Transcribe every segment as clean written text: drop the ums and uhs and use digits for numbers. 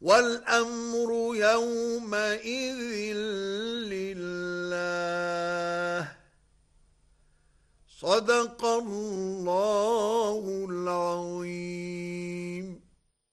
والأمر يومئذ لله. صدق الله العظيم.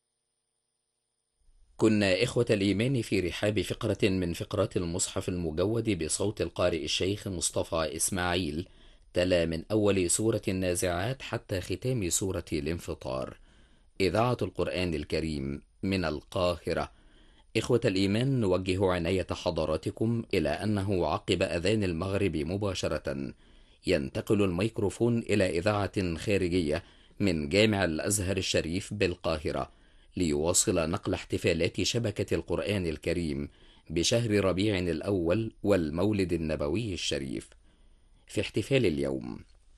كنا إخوة الإيمان في رحاب فقرة من فقرات المصحف المجود بصوت القارئ الشيخ مصطفى إسماعيل، تلا من أول سورة النازعات حتى ختام سورة الانفطار. إذاعة القرآن الكريم من القاهرة. إخوة الإيمان، نوجه عناية حضراتكم إلى أنه عقب أذان المغرب مباشرة ينتقل الميكروفون إلى إذاعة خارجية من جامع الأزهر الشريف بالقاهرة ليواصل نقل احتفالات شبكة القرآن الكريم بشهر ربيع الأول والمولد النبوي الشريف. في احتفال اليوم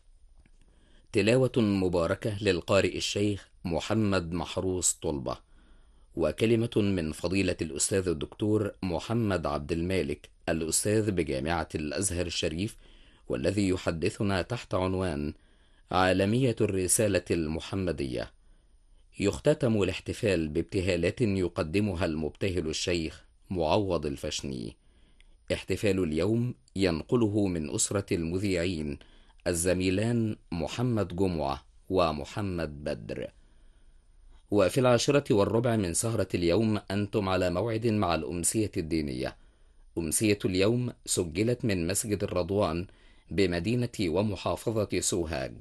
تلاوة مباركة للقارئ الشيخ محمد محروس طلبة، وكلمة من فضيلة الأستاذ الدكتور محمد عبد المالك الأستاذ بجامعة الأزهر الشريف، والذي يحدثنا تحت عنوان عالمية الرسالة المحمدية. يختتم الاحتفال بابتهالات يقدمها المبتهل الشيخ معوض الفشني. احتفال اليوم ينقله من أسرة المذيعين الزميلان محمد جمعة ومحمد بدر. وفي 10:15 من سهرة اليوم أنتم على موعد مع الأمسية الدينية. أمسية اليوم سجلت من مسجد الرضوان بمدينة ومحافظة سوهاج.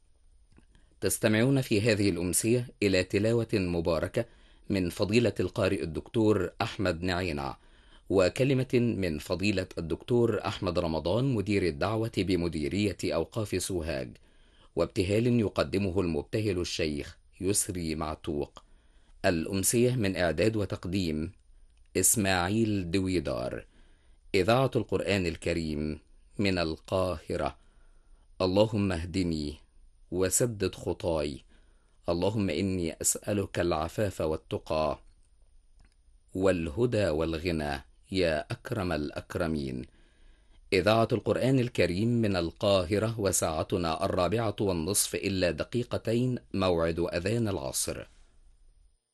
تستمعون في هذه الأمسية إلى تلاوة مباركة من فضيلة القارئ الدكتور أحمد نعينع، وكلمة من فضيلة الدكتور أحمد رمضان مدير الدعوة بمديرية أوقاف سوهاج، وابتهال يقدمه المبتهل الشيخ يسري معتوق. الأمسية من إعداد وتقديم إسماعيل دويدار. إذاعة القرآن الكريم من القاهرة. اللهم اهدني وسدد خطاي، اللهم إني أسألك العفاف والتقى والهدى والغنى يا أكرم الأكرمين. إذاعة القرآن الكريم من القاهرة، وساعتنا 4:15 إلا دقيقتين موعد أذان العصر.